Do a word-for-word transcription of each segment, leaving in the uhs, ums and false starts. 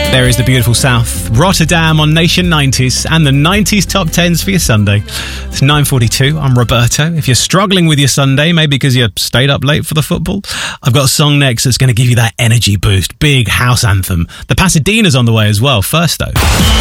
There is the beautiful South, Rotterdam on Nation nineties, and the nineties top tens for your Sunday. It's nine forty-two, I'm Roberto. If you're struggling with your Sunday, maybe because you stayed up late for the football, I've got a song next that's going to give you that energy boost. Big house anthem. The Pasadena's on the way as well. First though.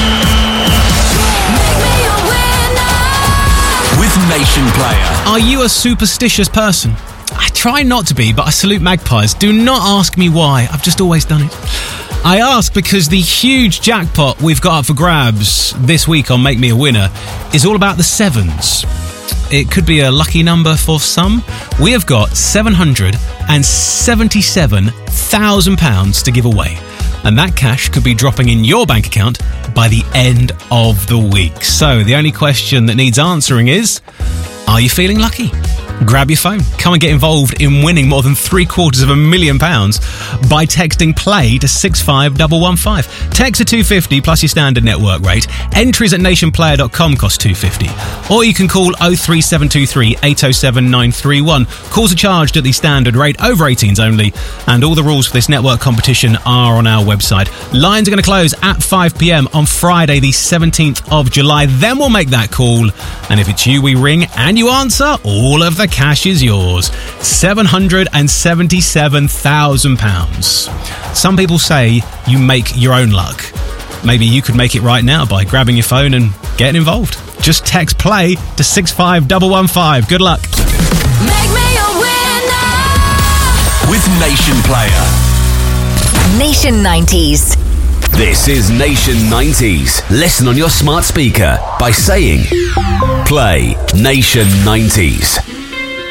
With Nation Player. Are you a superstitious person? I try not to be, but I salute magpies. Do not ask me why. I've just always done it. I ask because the huge jackpot we've got up for grabs this week on Make Me a Winner is all about the sevens. It could be a lucky number for some. We have got seven hundred seventy-seven thousand pounds to give away. And that cash could be dropping in your bank account by the end of the week. So the only question that needs answering is, are you feeling lucky? Grab your phone. Come and get involved in winning more than three quarters of a million pounds by texting play to six five one one five. Text to two fifty plus your standard network rate. Entries at nationplayer dot com cost two fifty. Or you can call oh three seven two three eight oh seven nine three one. Calls are charged at the standard rate, over eighteens only, and all the rules for this network competition are on our website. Lines are going to close at five p.m. on Friday the seventeenth of July. Then we'll make that call, and if it's you we ring and you answer, all of the cash is yours. seven hundred seventy-seven thousand pounds. Some people say you make your own luck. Maybe you could make it right now by grabbing your phone and getting involved. Just text play to six five one one five. Good luck. Make me a winner with Nation Player. Nation nineties. This is Nation nineties. Listen on your smart speaker by saying play Nation nineties.